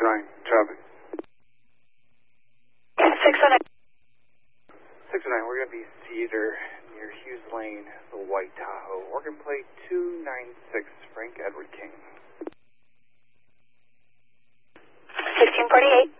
609, traffic. 609. 609, we're going to be Cedar near Hughes Lane, the White Tahoe. Organ plate 296, Frank Edward King. 1648.